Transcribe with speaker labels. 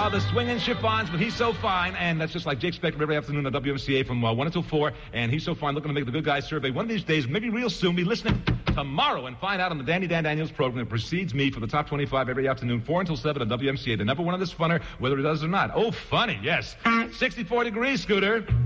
Speaker 1: The Swingin' Chiffons, but he's so fine. And that's just like Jake Spector every afternoon at WMCA from 1 until 4. And he's so fine, looking to make the Good Guys survey one of these days, maybe real soon. Be listening tomorrow and find out on the Dandy Dan Daniels program that precedes me for the top 25 every afternoon, 4 until 7 at WMCA. The number one of this funner, whether it does or not. Oh, funny, yes. 64 degrees, Scooter.